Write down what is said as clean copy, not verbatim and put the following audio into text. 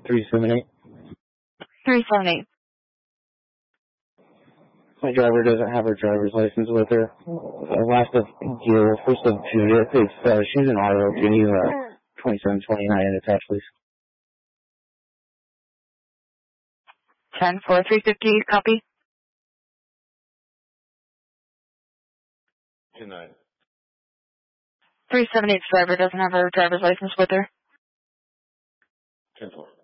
378. 378. My driver doesn't have her driver's license with her. Last of deal, first of Judith. She's in auto. Can you 2729 attach, please? 10-4-350, copy. 29. 378's driver doesn't have her driver's license with her. 10-4.